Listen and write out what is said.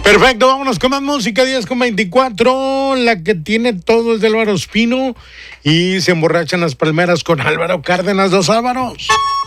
Perfecto, vámonos con más música. 10:24. La que tiene todo es de Álvaro Espino. Y se emborrachan las palmeras con Álvaro Cárdenas, dos Álvaros.